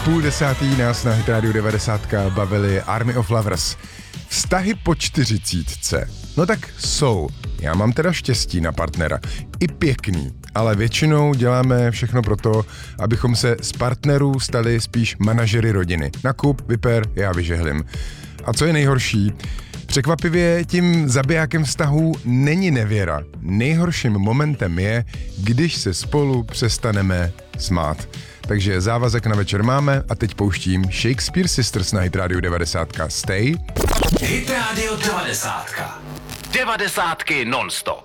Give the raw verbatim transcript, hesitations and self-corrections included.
půl desátý nás na Hit Radio devadesát bavili Army of Lovers. Vztahy po čtyřicítce. No tak jsou. Já mám teda štěstí na partnera. I pěkný. Ale většinou děláme všechno pro to, abychom se z partnerů stali spíš manažery rodiny. Nakup, vyper, já vyžehlím. A co je nejhorší? Překvapivě tím zabijákem vztahů není nevěra. Nejhorším momentem je, když se spolu přestaneme smát. Takže závazek na večer máme a teď pouštím Shakespeare Sisters na Hit Radio devadesát. Stay. Hit Radio devadesát. Devadesátky non-stop.